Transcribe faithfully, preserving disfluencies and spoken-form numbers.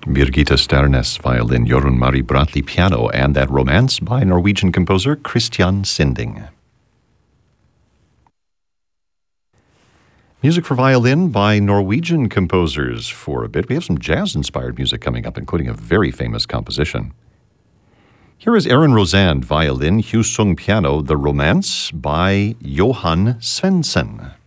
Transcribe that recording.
Birgitta Sternes, violin, Jorunn Mari Bratli, piano, and that Romance by Norwegian composer Christian Sinding. Music for violin by Norwegian composers for a bit. We have some jazz-inspired music coming up, including a very famous composition. Here is Aaron Rosand, violin, Hugh Sung, piano, The Romance by Johan Svendsen.